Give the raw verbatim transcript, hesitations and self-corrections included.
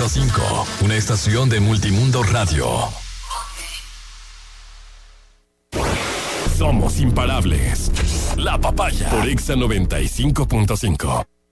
punto cinco, una estación de Multimundo Radio. Somos imparables. La Papaya por Exa noventa y cinco punto cinco.